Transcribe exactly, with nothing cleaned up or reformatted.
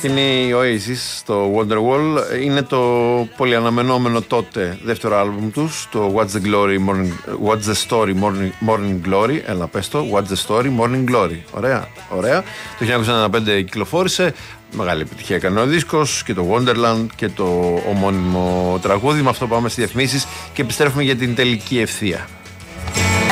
Είναι η Oasis στο Wonderwall. Είναι το πολυαναμενόμενο τότε δεύτερο άλμπουμ τους, το What's the Glory, Morning, What's the Story, Morning, Morning Glory. Έλα πες το, What's the Story, Morning Glory. Ωραία, ωραία. Το χίλια εννιακόσια ενενήντα πέντε κυκλοφόρησε. Μεγάλη επιτυχία έκανε ο δίσκος και το Wonderland και το ομώνυμο τραγούδι. Με αυτό πάμε στις διαφημίσεις και επιστρέφουμε για την τελική ευθεία.